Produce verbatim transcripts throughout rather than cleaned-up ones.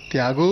త్యాగు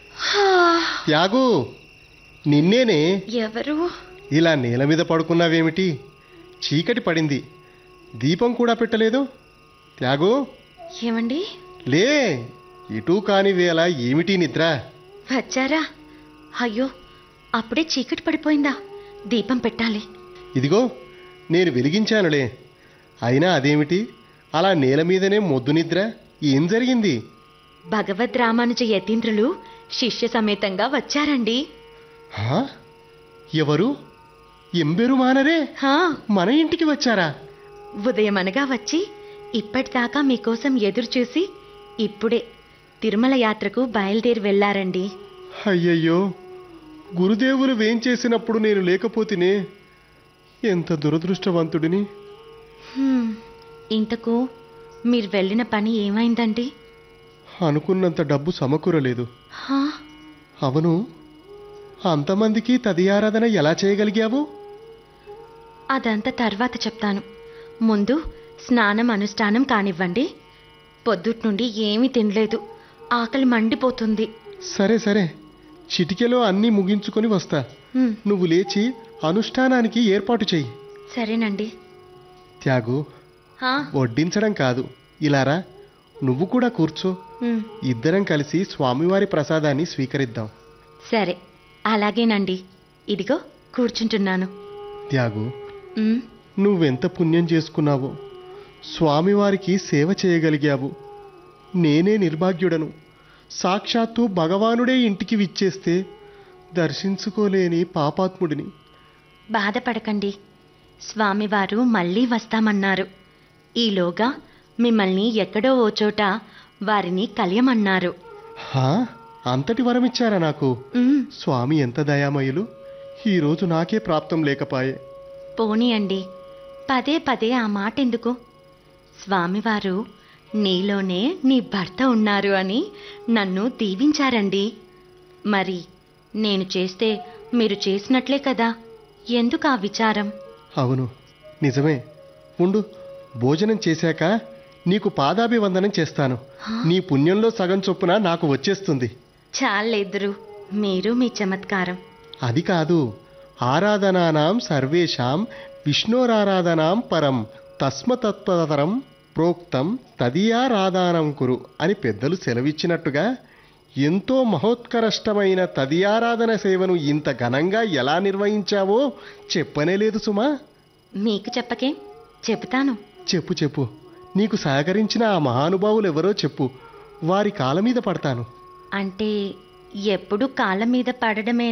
త్యాగు నిన్నేనే. ఎవరు? ఇలా నేల మీద పడుకున్నావేమిటి? చీకటి పడింది, దీపం కూడా పెట్టలేదు. త్యాగు ఏమండి? లే, ఇటూ కాని వేళ ఏమిటి నిద్ర? వచ్చారా? అయ్యో, అప్పుడే చీకటి పడిపోయిందా? దీపం పెట్టాలి. ఇదిగో నేను వెలిగించానులే. అయినా అదేమిటి అలా నేల మీదనే మొద్దు నిద్ర? ఏం జరిగింది? భగవద్ రామానుజ యతీంద్రులు శిష్య సమేతంగా వచ్చారండి. హా? ఎవరు? ఎంబెరు మానరే హా, మన ఇంటికి వచ్చారా? ఉదయం అనగా వచ్చి ఇప్పటిదాకా మీకోసం ఎదురు చూసి ఇప్పుడే తిరుమల యాత్రకు బయలుదేరి వెళ్లారండి. అయ్యయ్యో, గురుదేవులు వేంచేసినప్పుడు నేను లేకపోతేనే. ఎంత దురదృష్టవంతుడిని. హ్మ్, ఇంతకు మీరు వెళ్ళిన పని ఏమైందండి? అనుకున్నంత డబ్బు సమకూరలేదు. హా, అవును, అంతమందికి తదియారాధన ఎలా చేయగలిగావు? అదంతా తర్వాత చెప్తాను. ముందు స్నానం అనుష్ఠానం కానివ్వండి. పొద్దుట్నుండి ఏమీ తినలేదు, ఆకలి మండిపోతుంది. సరే సరే, చిటికెలో అన్నీ ముగించుకొని వస్తా. హ్మ్, నువ్వు లేచి అనుష్ఠానానికి ఏర్పాటు చెయ్యి. సరేనండి. త్యాగు, హా, వడ్డించడం కాదు, ఇలారా, నువ్వు కూడా కూర్చో. హ్మ్, ఇద్దరం కలిసి స్వామివారి ప్రసాదాన్ని స్వీకరిద్దాం. సరే, అలాగేనండి. ఇదిగో కూర్చుంటున్నాను. త్యాగు, హ్మ్, నువ్వెంత పుణ్యం చేసుకున్నావో. స్వామివారికి సేవ చేయగలిగావు. నేనే నిర్భాగ్యుడను. సాక్షాత్తు భగవానుడే ఇంటికి విచ్చేస్తే దర్శించుకోలేని పాపాత్ముడిని. బాధపడకండి, స్వామివారు మళ్ళీ వస్తామన్నారు. ఈలోగా మిమ్మల్ని ఎక్కడో ఓ చోట వారిని కలియమన్నారు. హా? అంతటి వరమిచ్చారా నాకు? ఉమ్, స్వామి ఎంత దయామయులు. ఈరోజు నాకే ప్రాప్తం లేకపాయే. పోనీ అండి, పదే పదే ఆ మాట ఎందుకు? స్వామివారు నీలోనే నీ భర్త ఉన్నారు అని నన్ను దీవించారండి. మరి నేను చేస్తే మీరు చేసినట్లే కదా, ఎందుకు ఆ విచారం? అవును, నిజమే. ఉండు, భోజనం చేశాక నీకు పాదాభివందనం చేస్తాను. నీ పుణ్యంలో సగం చొప్పున నాకు వచ్చేస్తుంది. చాలేద్దరు, మీరు మీ చమత్కారం. అది కాదు, ఆరాధనానాం సర్వేషాం విష్ణోరారాధనాం పరం తస్మతత్పరం ప్రోక్తం తదియారాధనం కురు అని పెద్దలు సెలవిచ్చినట్టుగా ఎంతో మహోత్కరష్టమైన తదియారాధన సేవను ఇంత ఘనంగా ఎలా నిర్వహించావో చెప్పనే లేదు సుమా. మీకు చెప్పకేం, చెబుతాను. చెప్పు చెప్పు, నీకు సహకరించిన ఆ మహానుభావులు ఎవరో చెప్పు. వారి కాళ్ళ మీద పడతాను. అంటే ఎప్పుడు కాళ్ళ మీద పడడమే